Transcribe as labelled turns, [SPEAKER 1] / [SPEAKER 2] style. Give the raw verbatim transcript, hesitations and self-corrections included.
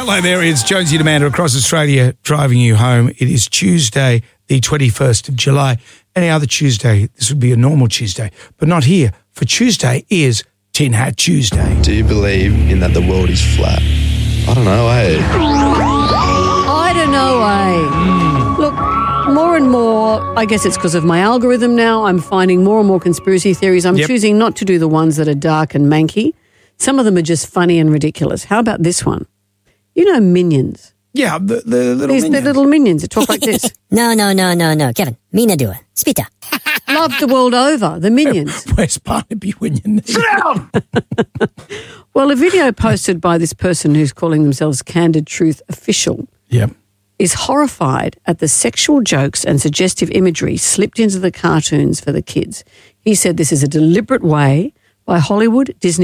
[SPEAKER 1] Hello there, it's Jonesy and Amanda across Australia driving you home. It is Tuesday, the twenty-first of July. Any other Tuesday, this would be a normal Tuesday, but not here. For Tuesday is Tin Hat Tuesday.
[SPEAKER 2] Do you believe in that the world is flat? I don't know, eh?
[SPEAKER 3] I don't know, eh? Look, more and more, I guess it's because of my algorithm now, I'm finding more and more conspiracy theories. I'm
[SPEAKER 1] Yep.
[SPEAKER 3] choosing not to do the ones that are dark and manky. Some of them are just funny and ridiculous. How about this one? You know Minions.
[SPEAKER 1] Yeah, the, the little
[SPEAKER 3] These the
[SPEAKER 1] minions.
[SPEAKER 3] little minions that talk like this.
[SPEAKER 4] No, no, no, no, no. Kevin, Mina do it. Spita.
[SPEAKER 3] Love the world over, the Minions.
[SPEAKER 1] Where's Barnaby when you need? Sit down!
[SPEAKER 3] Well, a video posted by this person who's calling themselves Candid Truth Official
[SPEAKER 1] Yep.
[SPEAKER 3] is horrified at the sexual jokes and suggestive imagery slipped into the cartoons for the kids. He said this is a deliberate way by Hollywood, Disney